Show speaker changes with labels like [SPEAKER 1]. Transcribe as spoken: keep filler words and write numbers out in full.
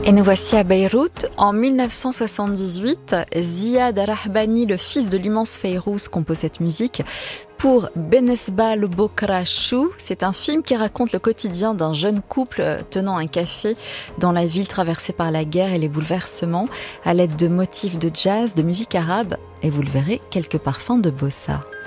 [SPEAKER 1] Et nous voici à Beyrouth. En mille neuf cent soixante-dix-huit, Ziad Rahbani, le fils de l'immense Fayrouz, compose cette musique pour Benesba le Bokra Chou. C'est un film qui raconte le quotidien d'un jeune couple tenant un café dans la ville traversée par la guerre et les bouleversements, à l'aide de motifs de jazz, de musique arabe et, vous le verrez, quelques parfums de bossa.